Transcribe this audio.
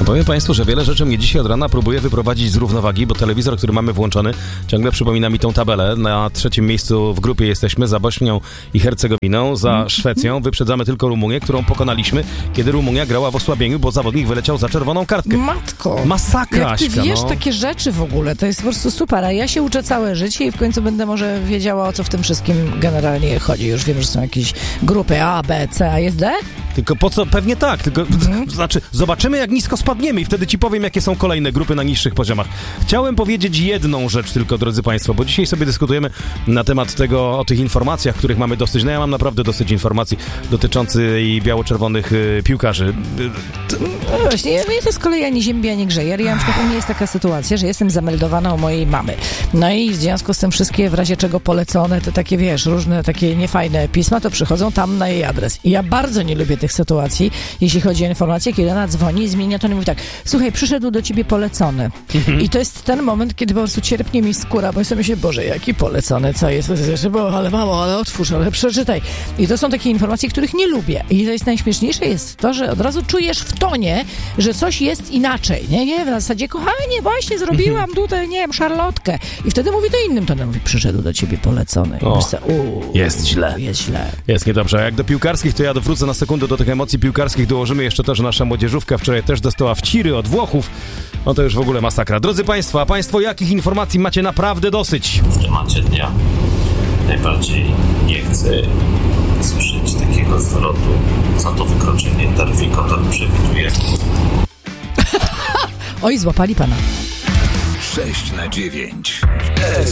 Powiem Państwu, że wiele rzeczy mnie dzisiaj od rana próbuje wyprowadzić z równowagi, bo telewizor, który mamy włączony, ciągle przypomina mi tą tabelę. Na 3. miejscu w grupie jesteśmy za Bośnią i Hercegowiną, za Szwecją. Wyprzedzamy tylko Rumunię, którą pokonaliśmy, kiedy Rumunia grała w osłabieniu, bo zawodnik wyleciał za czerwoną kartkę. Matko! Masakra, Jak ty Aśka, wiesz takie rzeczy w ogóle, to jest po prostu super. A ja się uczę całe życie i w końcu będę może wiedziała, o co w tym wszystkim generalnie chodzi. Już wiem, że są jakieś grupy A, B, C, a jest D? Tylko po co? Pewnie tak, tylko znaczy zobaczymy, jak nisko spadniemy i wtedy ci powiem, jakie są kolejne grupy na niższych poziomach. Chciałem powiedzieć jedną rzecz tylko, drodzy Państwo, bo dzisiaj sobie dyskutujemy na temat tego, o tych informacjach, których mamy dosyć. No ja mam naprawdę dosyć informacji dotyczących biało-czerwonych piłkarzy. No właśnie, mnie to z kolei ani ziemi, ani grzeje. Ja na przykład u mnie jest taka sytuacja, że jestem zameldowana u mojej mamy. No i w związku z tym wszystkie w razie czego polecone, te takie, wiesz, różne takie niefajne pisma, to przychodzą tam na jej adres. I ja bardzo nie lubię tych sytuacji, jeśli chodzi o informacje, kiedy ona dzwoni i zmienia to i mówi tak: słuchaj, przyszedł do ciebie polecony. I to jest ten moment, kiedy po prostu cierpnie mi skóra, bo ja sobie myślę, Boże, jaki polecony, co jest? Ale mamo, ale otwórz, ale przeczytaj. I to są takie informacje, których nie lubię. I to jest najśmieszniejsze jest to, że od razu czujesz w tonie, że coś jest inaczej. Nie, w zasadzie, kochanie, właśnie zrobiłam tutaj, nie wiem, szarlotkę. I wtedy mówi to innym tonem. Mówi, przyszedł do ciebie polecony. O, myślę, jest źle. Jest źle. Jest niedobrze. A jak do piłkarskich, to ja wrócę na sekundę do tych emocji piłkarskich. Dołożymy jeszcze to, że nasza młodzieżówka wczoraj też dostała wciry od Włochów. No to już w ogóle masakra. Drodzy Państwo, a Państwo jakich informacji macie naprawdę dosyć? W temacie dnia najbardziej nie chcę słyszeć takiego zwrotu, co to wykroczenie taryfikator przewiduje. Oj, złapali pana. 6 na 9.